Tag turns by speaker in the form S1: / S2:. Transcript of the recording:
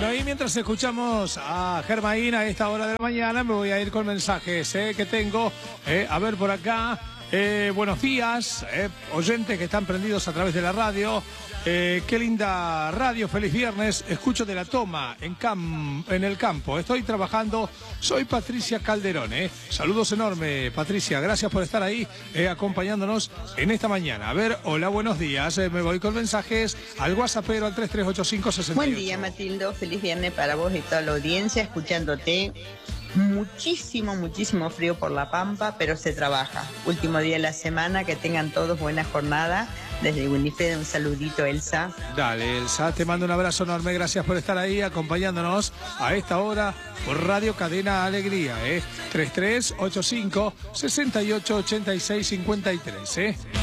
S1: Bueno, y mientras escuchamos a Germain a esta hora de la mañana, me voy a ir con mensajes que tengo. A ver por acá. Buenos días, oyentes que están prendidos a través de la radio. Qué linda radio, feliz viernes. Escucho de la toma en el campo. Estoy trabajando. Soy Patricia Calderón. Saludos enormes, Patricia. Gracias por estar ahí acompañándonos en esta mañana. A ver, hola, buenos días. Me voy con mensajes al WhatsAppero al 338568.
S2: Buen día, Matildo. Feliz viernes para vos y toda la audiencia, escuchándote. Muchísimo frío por La Pampa, pero se trabaja. Último día de la semana, que tengan todos buena jornada. Desde Winifred, un saludito, Elsa.
S1: Dale, Elsa, te mando un abrazo enorme. Gracias por estar ahí acompañándonos a esta hora por Radio Cadena Alegría. 3385 6886 53.